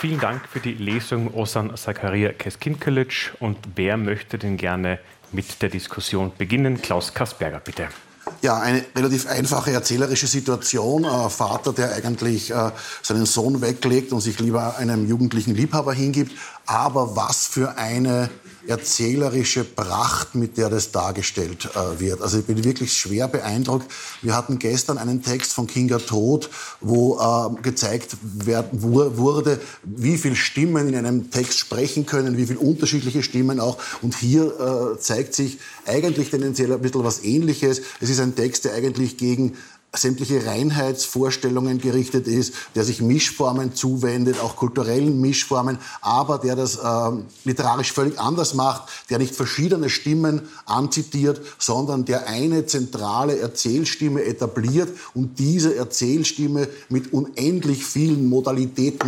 Vielen Dank für die Lesung, Ozan Zakaria Keskinkelic. Und wer möchte denn gerne mit der Diskussion beginnen? Klaus Kasperger, bitte. Ja, eine relativ einfache erzählerische Situation. Ein Vater, der eigentlich seinen Sohn weglegt und sich lieber einem jugendlichen Liebhaber hingibt. Aber was für eine erzählerische Pracht, mit der das dargestellt wird. Also ich bin wirklich schwer beeindruckt. Wir hatten gestern einen Text von Kinga Todt, wo gezeigt wurde, wie viele Stimmen in einem Text sprechen können, wie viele unterschiedliche Stimmen auch. Und hier zeigt sich eigentlich tendenziell ein bisschen was Ähnliches. Es ist ein Text, der eigentlich gegen sämtliche Reinheitsvorstellungen gerichtet ist, der sich Mischformen zuwendet, auch kulturellen Mischformen, aber der das literarisch völlig anders macht, der nicht verschiedene Stimmen anzitiert, sondern der eine zentrale Erzählstimme etabliert und diese Erzählstimme mit unendlich vielen Modalitäten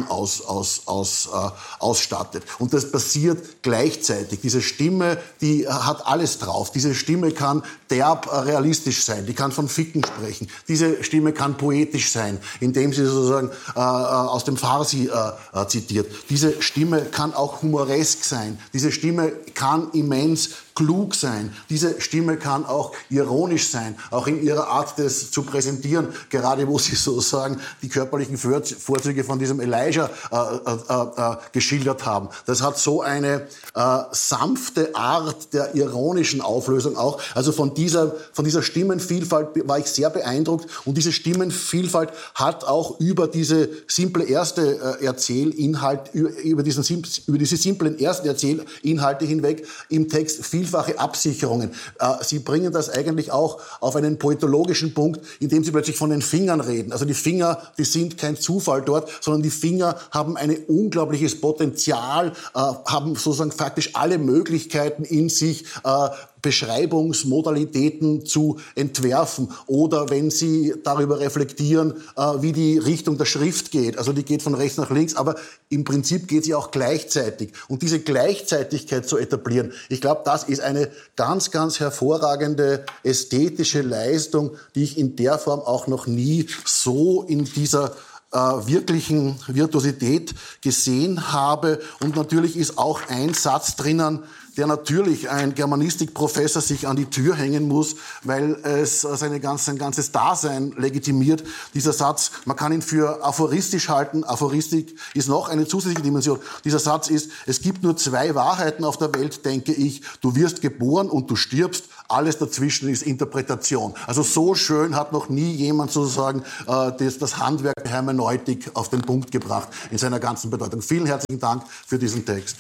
ausstattet. Und das passiert gleichzeitig. Diese Stimme, die hat alles drauf. Diese Stimme kann derb realistisch sein, die kann von Ficken sprechen. Diese Stimme kann poetisch sein, indem sie sozusagen aus dem Farsi zitiert. Diese Stimme kann auch humoresk sein. Diese Stimme kann immens klug sein. Diese Stimme kann auch ironisch sein, auch in ihrer Art, das zu präsentieren, gerade wo sie sozusagen die körperlichen Vorzüge von diesem Elijah geschildert haben. Das hat so eine sanfte Art der ironischen Auflösung auch. Also von dieser Stimmenvielfalt war ich sehr beeindruckt und diese Stimmenvielfalt hat auch über diese simple erste Erzählinhalt, über diese simplen ersten Erzählinhalte hinweg im Text vielfache Absicherungen. Sie bringen das eigentlich auch auf einen poetologischen Punkt, indem Sie plötzlich von den Fingern reden. Also die Finger, die sind kein Zufall dort, sondern die Finger haben ein unglaubliches Potenzial, haben sozusagen faktisch alle Möglichkeiten in sich, Beschreibungsmodalitäten zu entwerfen oder wenn Sie darüber reflektieren, wie die Richtung der Schrift geht. Also die geht von rechts nach links, aber im Prinzip geht sie auch gleichzeitig. Und diese Gleichzeitigkeit zu etablieren, ich glaube, das ist eine ganz, ganz hervorragende ästhetische Leistung, die ich in der Form auch noch nie so in dieser wirklichen Virtuosität gesehen habe. Und natürlich ist auch ein Satz drinnen, der natürlich ein Germanistikprofessor sich an die Tür hängen muss, weil es sein ganzes Dasein legitimiert. Dieser Satz, man kann ihn für aphoristisch halten. Aphoristik ist noch eine zusätzliche Dimension. Dieser Satz ist, es gibt nur zwei Wahrheiten auf der Welt, denke ich. Du wirst geboren und du stirbst. Alles dazwischen ist Interpretation. Also so schön hat noch nie jemand sozusagen das Handwerk der Hermeneutik auf den Punkt gebracht in seiner ganzen Bedeutung. Vielen herzlichen Dank für diesen Text.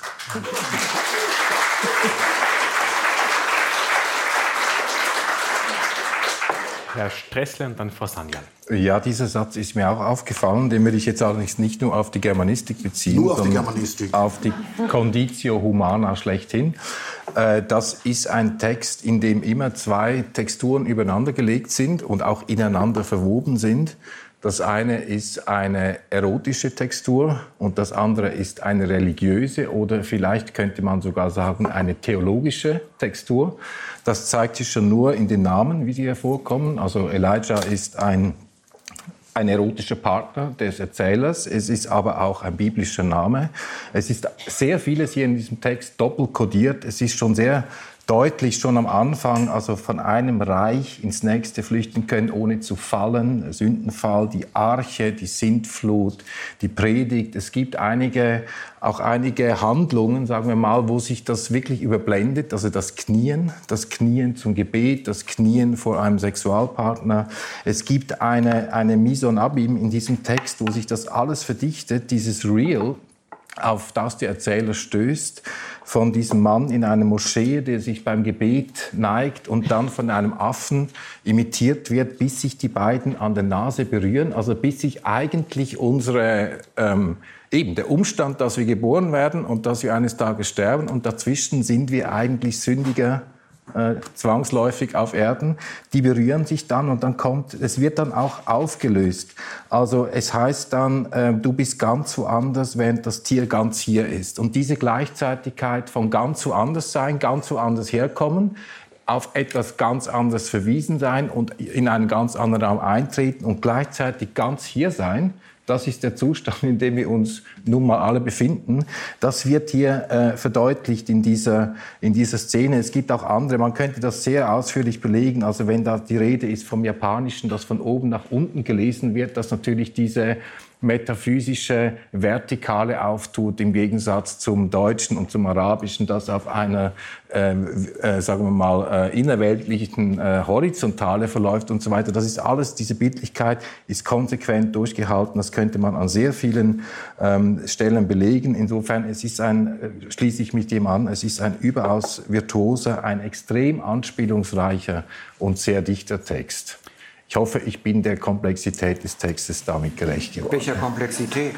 Herr Stressler und dann Frau Sanjan. Ja, dieser Satz ist mir auch aufgefallen. Den würde ich jetzt allerdings nicht nur auf die Germanistik beziehen, nur auf die sondern Germanistik. Auf die Conditio Humana schlechthin. Das ist ein Text, in dem immer zwei Texturen übereinandergelegt sind und auch ineinander verwoben sind. Das eine ist eine erotische Textur und das andere ist eine religiöse oder vielleicht könnte man sogar sagen eine theologische Textur. Das zeigt sich schon nur in den Namen, wie sie hervorkommen. Also Elijah ist ein erotischer Partner des Erzählers. Es ist aber auch ein biblischer Name. Es ist sehr vieles hier in diesem Text doppelt kodiert. Es ist schon sehr deutlich schon am Anfang, also von einem Reich ins nächste flüchten können, ohne zu fallen. Sündenfall, die Arche, die Sintflut, die Predigt. Es gibt auch einige Handlungen, sagen wir mal, wo sich das wirklich überblendet. Also das Knien zum Gebet, das Knien vor einem Sexualpartner. Es gibt eine Mise en abîme in diesem Text, wo sich das alles verdichtet, dieses Real, auf das der Erzähler stößt, von diesem Mann in einer Moschee, der sich beim Gebet neigt und dann von einem Affen imitiert wird, bis sich die beiden an der Nase berühren, also bis sich eigentlich der Umstand, dass wir geboren werden und dass wir eines Tages sterben und dazwischen sind wir eigentlich Sündiger, zwangsläufig auf Erden, die berühren sich dann und es wird dann auch aufgelöst. Also es heißt dann, du bist ganz woanders, während das Tier ganz hier ist. Und diese Gleichzeitigkeit von ganz woanders sein, ganz woanders herkommen, auf etwas ganz anderes verwiesen sein und in einen ganz anderen Raum eintreten und gleichzeitig ganz hier sein, das ist der Zustand, in dem wir uns nun mal alle befinden. Das wird hier verdeutlicht in dieser Szene. Es gibt auch andere, man könnte das sehr ausführlich belegen. Also wenn da die Rede ist vom Japanischen, das von oben nach unten gelesen wird, dass natürlich diese metaphysische Vertikale auftut, im Gegensatz zum Deutschen und zum Arabischen, das auf einer, sagen wir mal, innerweltlichen Horizontale verläuft und so weiter. Das ist alles, diese Bildlichkeit ist konsequent durchgehalten. Das könnte man an sehr vielen Stellen belegen. Insofern, schließe ich mich dem an, es ist ein überaus virtuoser, ein extrem anspielungsreicher und sehr dichter Text. Ich hoffe, ich bin der Komplexität des Textes damit gerecht geworden. Welcher Komplexität?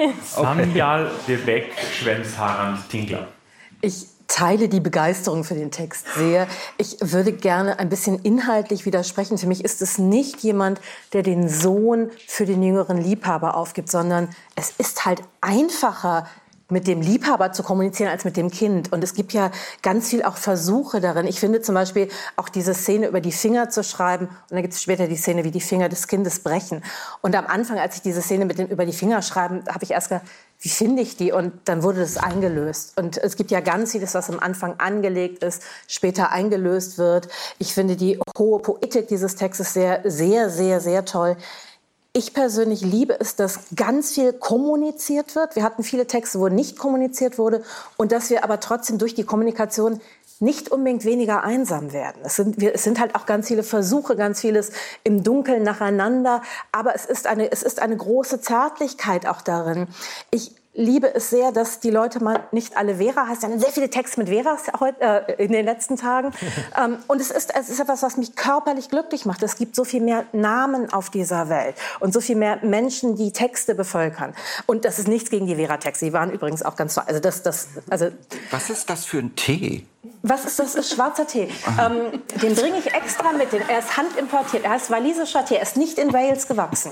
Samjal de Beck, Schwenz, Harand, Tingler. Ich teile die Begeisterung für den Text sehr. Ich würde gerne ein bisschen inhaltlich widersprechen. Für mich ist es nicht jemand, der den Sohn für den jüngeren Liebhaber aufgibt, sondern es ist halt einfacher, mit dem Liebhaber zu kommunizieren als mit dem Kind. Und es gibt ja ganz viel auch Versuche darin. Ich finde zum Beispiel auch diese Szene über die Finger zu schreiben. Und dann gibt es später die Szene, wie die Finger des Kindes brechen. Und am Anfang, als ich diese Szene mit dem über die Finger schreiben, habe ich erst gedacht, wie finde ich die? Und dann wurde das eingelöst. Und es gibt ja ganz vieles, was am Anfang angelegt ist, später eingelöst wird. Ich finde die hohe Poetik dieses Textes sehr, sehr, sehr, sehr toll. Ich persönlich liebe es, dass ganz viel kommuniziert wird. Wir hatten viele Texte, wo nicht kommuniziert wurde und dass wir aber trotzdem durch die Kommunikation nicht unbedingt weniger einsam werden. Es sind halt auch ganz viele Versuche, ganz vieles im Dunkeln nacheinander, aber es ist eine große Zärtlichkeit auch darin. Ich liebe es sehr, dass die Leute mal nicht alle Vera heißt. Wir haben sehr viele Texte mit Veras in den letzten Tagen. Und es ist etwas, was mich körperlich glücklich macht. Es gibt so viel mehr Namen auf dieser Welt und so viel mehr Menschen, die Texte bevölkern. Und das ist nichts gegen die Vera-Texte. Die waren übrigens auch ganz toll. Was ist das für ein Tee? Was ist das? Ist schwarzer Tee. Den bringe ich extra mit. Er ist handimportiert. Er ist walisischer Tee. Er ist nicht in Wales gewachsen.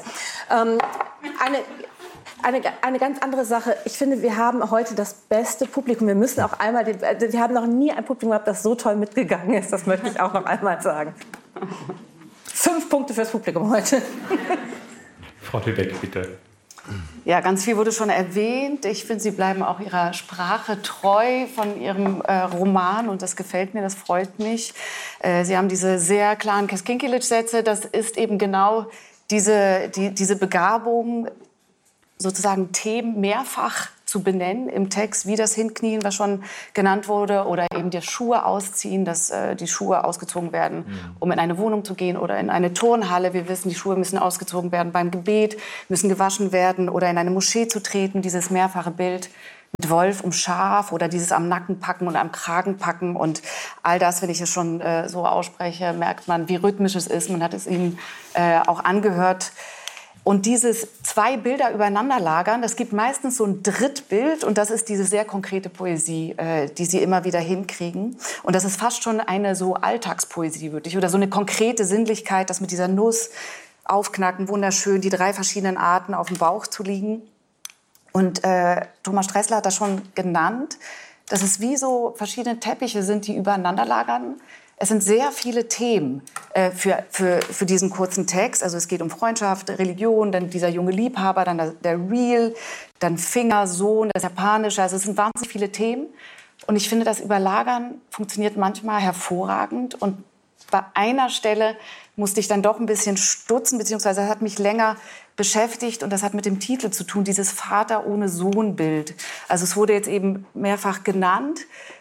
Eine ganz andere Sache. Ich finde, wir haben heute das beste Publikum. Wir müssen auch einmal, wir haben noch nie ein Publikum gehabt, das so toll mitgegangen ist. Das möchte ich auch noch einmal sagen. 5 Punkte fürs Publikum heute. Frau de Beck, bitte. Ja, ganz viel wurde schon erwähnt. Ich finde, Sie bleiben auch Ihrer Sprache treu von Ihrem Roman und das gefällt mir, das freut mich. Sie haben diese sehr klaren Keskinkelic-Sätze. Das ist eben genau diese Begabung, sozusagen Themen mehrfach zu benennen im Text, wie das Hinknien, was schon genannt wurde, oder eben die Schuhe ausziehen, dass die Schuhe ausgezogen werden, um in eine Wohnung zu gehen oder in eine Turnhalle. Wir wissen, die Schuhe müssen ausgezogen werden beim Gebet, müssen gewaschen werden oder in eine Moschee zu treten. Dieses mehrfache Bild mit Wolf um Schaf oder dieses am Nacken packen und am Kragen packen und all das, wenn ich es schon so ausspreche, merkt man, wie rhythmisch es ist. Man hat es Ihnen auch angehört. Und dieses 2 Bilder übereinander lagern, das gibt meistens so ein Drittbild. Und das ist diese sehr konkrete Poesie, die Sie immer wieder hinkriegen. Und das ist fast schon eine so Alltagspoesie wirklich. Oder so eine konkrete Sinnlichkeit, das mit dieser Nuss aufknacken, wunderschön, die 3 verschiedenen Arten auf dem Bauch zu liegen. Und Thomas Stressler hat das schon genannt, dass es wie so verschiedene Teppiche sind, die übereinander lagern. Es sind sehr viele Themen für diesen kurzen Text. Also es geht um Freundschaft, Religion, dann dieser junge Liebhaber, dann der Real, dann Finger, Sohn, das Japanische. Also es sind wahnsinnig viele Themen. Und ich finde, das Überlagern funktioniert manchmal hervorragend. Und bei einer Stelle musste ich dann doch ein bisschen stutzen, beziehungsweise das hat mich länger beschäftigt. Und das hat mit dem Titel zu tun, dieses Vater ohne Sohn-Bild. Also es wurde jetzt eben mehrfach genannt,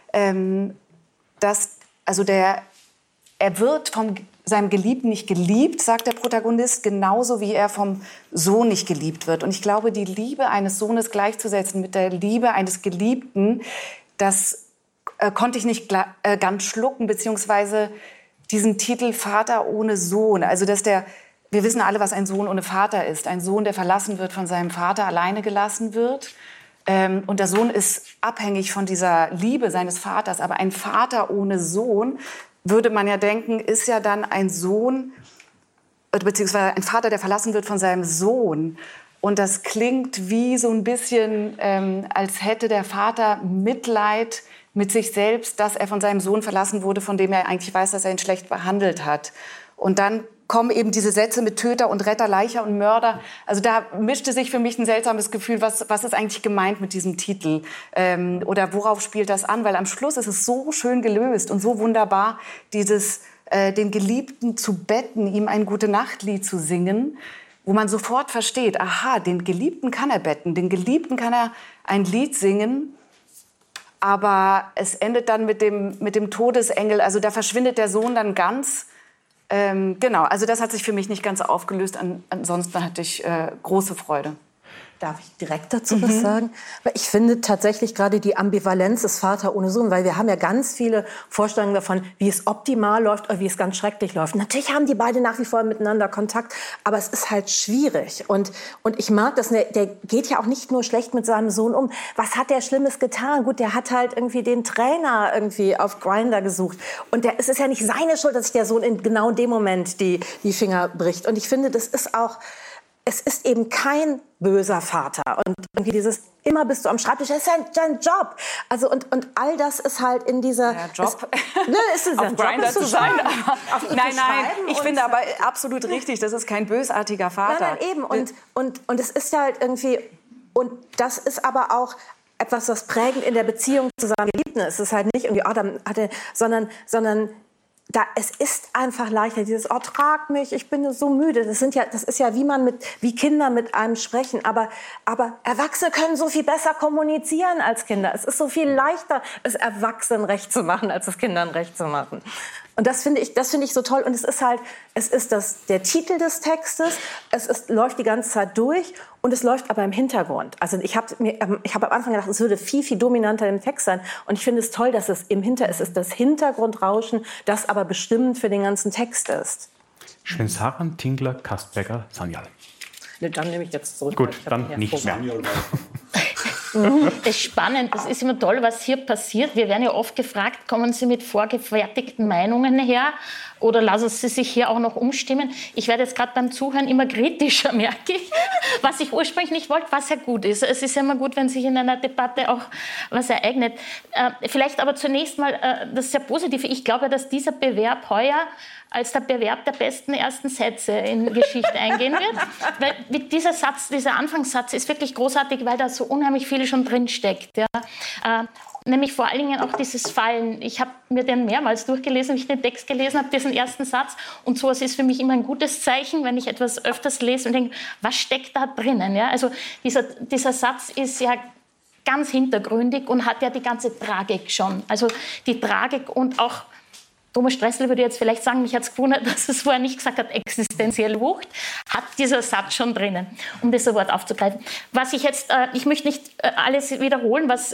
dass er wird von seinem Geliebten nicht geliebt, sagt der Protagonist, genauso wie er vom Sohn nicht geliebt wird. Und ich glaube, die Liebe eines Sohnes gleichzusetzen mit der Liebe eines Geliebten, das konnte ich nicht ganz schlucken, beziehungsweise diesen Titel Vater ohne Sohn. Also wir wissen alle, was ein Sohn ohne Vater ist. Ein Sohn, der verlassen wird von seinem Vater, alleine gelassen wird. Und der Sohn ist abhängig von dieser Liebe seines Vaters. Aber ein Vater ohne Sohn, würde man ja denken, ist ja dann ein Sohn, beziehungsweise ein Vater, der verlassen wird von seinem Sohn. Und das klingt wie so ein bisschen, als hätte der Vater Mitleid mit sich selbst, dass er von seinem Sohn verlassen wurde, von dem er eigentlich weiß, dass er ihn schlecht behandelt hat. Und dann kommen eben diese Sätze mit Töter und Retter, Leicher und Mörder. Also da mischte sich für mich ein seltsames Gefühl, was ist eigentlich gemeint mit diesem Titel? Oder worauf spielt das an? Weil am Schluss ist es so schön gelöst und so wunderbar, dieses den Geliebten zu betten, ihm ein Gute-Nacht-Lied zu singen, wo man sofort versteht, aha, den Geliebten kann er betten, den Geliebten kann er ein Lied singen, aber es endet dann mit dem Todesengel, also da verschwindet der Sohn dann ganz. Genau, also das hat sich für mich nicht ganz aufgelöst. Ansonsten hatte ich große Freude. Darf ich direkt dazu was sagen? Weil ich finde tatsächlich gerade die Ambivalenz des Vater ohne Sohn, weil wir haben ja ganz viele Vorstellungen davon, wie es optimal läuft oder wie es ganz schrecklich läuft. Natürlich haben die beide nach wie vor miteinander Kontakt, aber es ist halt schwierig. Und ich mag das, der geht ja auch nicht nur schlecht mit seinem Sohn um. Was hat der Schlimmes getan? Gut, der hat halt irgendwie den Trainer irgendwie auf Grindr gesucht. Und es ist ja nicht seine Schuld, dass sich der Sohn in genau dem Moment die Finger bricht. Und ich finde, das ist auch... Es ist eben kein böser Vater. Und irgendwie dieses, immer bist du am Schreibtisch, das ist dein Job. Also und all das ist halt in dieser... Ja, Job. Ist es auf Grindr zu sein. Nein, ich finde aber absolut richtig, das ist kein bösartiger Vater. Nein, eben. Und es ist halt irgendwie... Und das ist aber auch etwas, was prägend in der Beziehung zu seinem Geliebten ist. Es ist halt nicht irgendwie, sondern es ist einfach leichter, dieses, oh, trag mich, ich bin so müde. Das ist ja wie Kinder mit einem sprechen. Aber Erwachsene können so viel besser kommunizieren als Kinder. Es ist so viel leichter, es Erwachsenen recht zu machen, als es Kindern recht zu machen. Und das finde ich so toll. Und es ist der Titel des Textes. Läuft die ganze Zeit durch und es läuft aber im Hintergrund. Also ich habe am Anfang gedacht, es würde viel, viel dominanter im Text sein. Und ich finde es toll, dass es ist das Hintergrundrauschen, das aber bestimmend für den ganzen Text ist. Schwensaran, Tingler, Kastberger, Sanyal. Ne, dann nehme ich jetzt zurück. Gut, dann nicht mehr. Es ist spannend, es ist immer toll, was hier passiert. Wir werden ja oft gefragt, kommen Sie mit vorgefertigten Meinungen her oder lassen Sie sich hier auch noch umstimmen? Ich werde jetzt gerade beim Zuhören immer kritischer, merke ich, was ich ursprünglich nicht wollte, was ja gut ist. Es ist ja immer gut, wenn sich in einer Debatte auch was ereignet. Vielleicht aber zunächst mal das sehr Positive. Ich glaube, dass dieser Bewerb heuer als der Bewerb der besten ersten Sätze in Geschichte eingehen wird. Weil dieser Anfangssatz ist wirklich großartig, weil da so unheimlich viel schon drin steckt. Ja. Nämlich vor allen Dingen auch dieses Fallen. Ich habe mir den mehrmals durchgelesen, wie ich den Text gelesen habe, diesen ersten Satz. Und sowas ist für mich immer ein gutes Zeichen, wenn ich etwas öfters lese und denke, was steckt da drinnen? Ja? Also dieser Satz ist ja ganz hintergründig und hat ja die ganze Tragik schon. Also die Tragik und auch Thomas Stressel würde jetzt vielleicht sagen, mich hat es gewundert, dass es vorher nicht gesagt hat, existenzielle Wucht, hat dieser Satz schon drinnen, um das Wort aufzugreifen. Was ich möchte nicht alles wiederholen, was